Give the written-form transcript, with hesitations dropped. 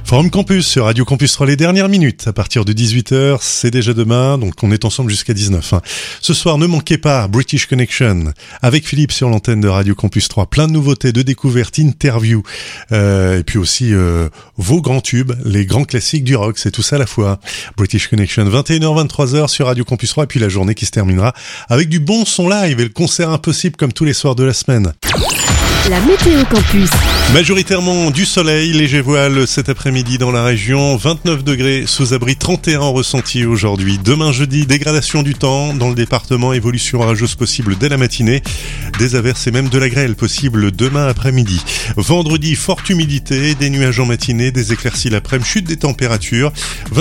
Forum Campus sur Radio Campus 3, les dernières minutes à partir de 18h, c'est déjà demain, donc on est ensemble jusqu'à 19. Ce soir, ne manquez pas British Connection avec Philippe sur l'antenne de Radio Campus 3. Plein de nouveautés, de découvertes, interviews, et puis aussi vos grands tubes, les grands classiques du rock, c'est tout ça à la fois. British Connection, 21h, 23h sur Radio Campus 3, et puis la journée qui se terminera avec du bon son live et le concert impossible comme tous les soirs de la semaine. La météo campus. Majoritairement du soleil, léger voile cet après-midi dans la région, 29 degrés sous abri, 31 ressenti aujourd'hui. Demain jeudi, dégradation du temps dans le département, évolution orageuse possible dès la matinée, des averses et même de la grêle possible demain après-midi. Vendredi, forte humidité, des nuages en matinée, des éclaircies l'après-midi, chute des températures.